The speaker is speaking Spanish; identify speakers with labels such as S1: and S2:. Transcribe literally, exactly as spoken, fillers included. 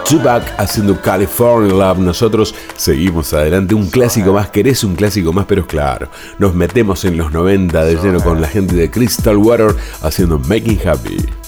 S1: Tupac haciendo California Love. Nosotros seguimos adelante. Un clásico más. Querés un clásico más, pero claro, nos metemos en los noventa de lleno con la gente de Crystal Water haciendo Making Happy.